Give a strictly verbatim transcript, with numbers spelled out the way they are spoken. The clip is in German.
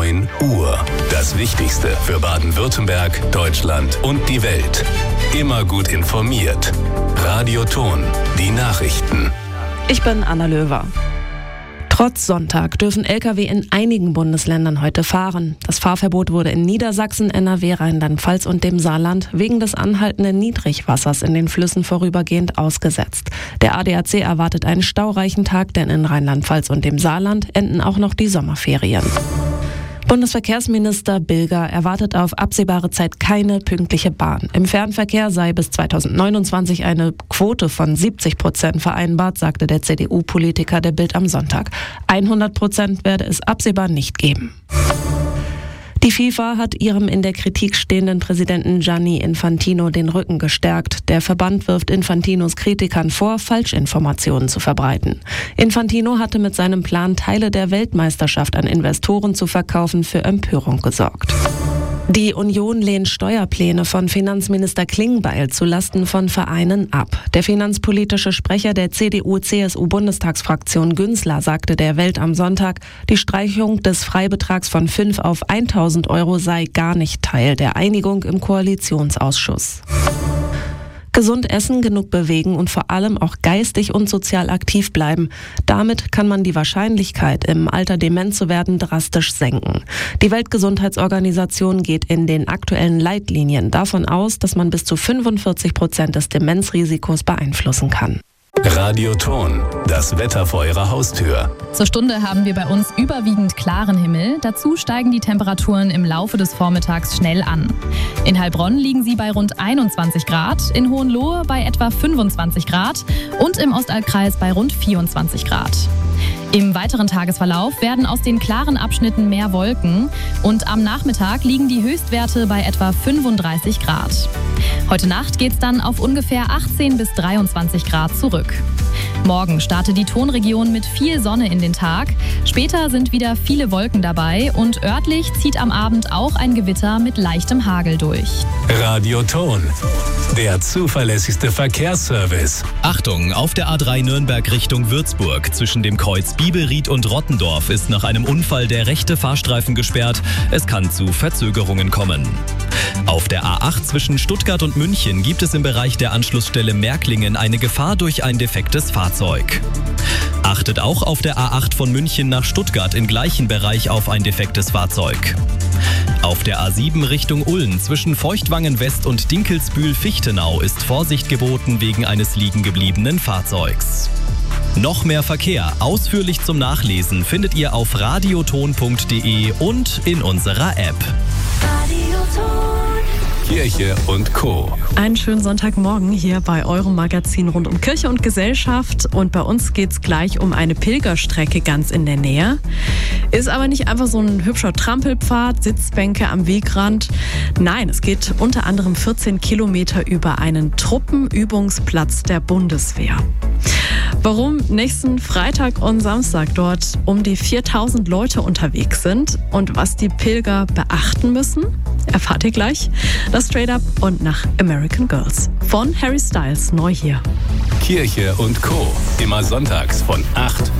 neun Uhr. Das Wichtigste für Baden-Württemberg, Deutschland und die Welt. Immer gut informiert. Radio Ton, die Nachrichten. Ich bin Anna Löwer. Trotz Sonntag dürfen L K W in einigen Bundesländern heute fahren. Das Fahrverbot wurde in Niedersachsen, N R W, Rheinland-Pfalz und dem Saarland wegen des anhaltenden Niedrigwassers in den Flüssen vorübergehend ausgesetzt. Der A D A C erwartet einen staureichen Tag, denn in Rheinland-Pfalz und dem Saarland enden auch noch die Sommerferien. Bundesverkehrsminister Bilger erwartet auf absehbare Zeit keine pünktliche Bahn. Im Fernverkehr sei bis zweitausendneunundzwanzig eine Quote von siebzig Prozent vereinbart, sagte der C D U-Politiker der Bild am Sonntag. hundert Prozent werde es absehbar nicht geben. Die FIFA hat ihrem in der Kritik stehenden Präsidenten Gianni Infantino den Rücken gestärkt. Der Verband wirft Infantinos Kritikern vor, Falschinformationen zu verbreiten. Infantino hatte mit seinem Plan, Teile der Weltmeisterschaft an Investoren zu verkaufen, für Empörung gesorgt. Die Union lehnt Steuerpläne von Finanzminister Klingbeil zulasten von Vereinen ab. Der finanzpolitische Sprecher der C D U-C S U-Bundestagsfraktion Günzler sagte der Welt am Sonntag, die Streichung des Freibetrags von fünf auf tausend Euro sei gar nicht Teil der Einigung im Koalitionsausschuss. Gesund essen, genug bewegen und vor allem auch geistig und sozial aktiv bleiben. Damit kann man die Wahrscheinlichkeit, im Alter dement zu werden, drastisch senken. Die Weltgesundheitsorganisation geht in den aktuellen Leitlinien davon aus, dass man bis zu fünfundvierzig Prozent des Demenzrisikos beeinflussen kann. Radio Ton, das Wetter vor Ihrer Haustür. Zur Stunde haben wir bei uns überwiegend klaren Himmel. Dazu steigen die Temperaturen im Laufe des Vormittags schnell an. In Heilbronn liegen sie bei rund einundzwanzig Grad, in Hohenlohe bei etwa fünfundzwanzig Grad und im Ostalbkreis bei rund vierundzwanzig Grad. Im weiteren Tagesverlauf werden aus den klaren Abschnitten mehr Wolken und am Nachmittag liegen die Höchstwerte bei etwa fünfunddreißig Grad. Heute Nacht geht's dann auf ungefähr achtzehn bis dreiundzwanzig Grad zurück. Morgen startet die Tonregion mit viel Sonne in den Tag. Später sind wieder viele Wolken dabei und örtlich zieht am Abend auch ein Gewitter mit leichtem Hagel durch. Radio Ton, der zuverlässigste Verkehrsservice. Achtung, auf der A drei Nürnberg Richtung Würzburg zwischen dem Kreuz Biebelried und Rottendorf ist nach einem Unfall der rechte Fahrstreifen gesperrt. Es kann zu Verzögerungen kommen. Auf der A acht zwischen Stuttgart und München gibt es im Bereich der Anschlussstelle Märklingen eine Gefahr durch ein defektes Fahrzeug. Achtet auch auf der A acht von München nach Stuttgart im gleichen Bereich auf ein defektes Fahrzeug. Auf der A sieben Richtung Ulm zwischen Feuchtwangen West und Dinkelsbühl-Fichtenau ist Vorsicht geboten wegen eines liegengebliebenen Fahrzeugs. Noch mehr Verkehr ausführlich zum Nachlesen findet ihr auf radioton punkt de und in unserer App. Kirche und Co. Einen schönen Sonntagmorgen hier bei eurem Magazin rund um Kirche und Gesellschaft. Und bei uns geht es gleich um eine Pilgerstrecke ganz in der Nähe. Ist aber nicht einfach so ein hübscher Trampelpfad, Sitzbänke am Wegrand. Nein, es geht unter anderem vierzehn Kilometer über einen Truppenübungsplatz der Bundeswehr. Warum nächsten Freitag und Samstag dort um die viertausend Leute unterwegs sind und was die Pilger beachten müssen, erfahrt ihr gleich. Das Straight Up und nach American Girls von Harry Styles, neu hier. Kirche und Co. Immer sonntags von acht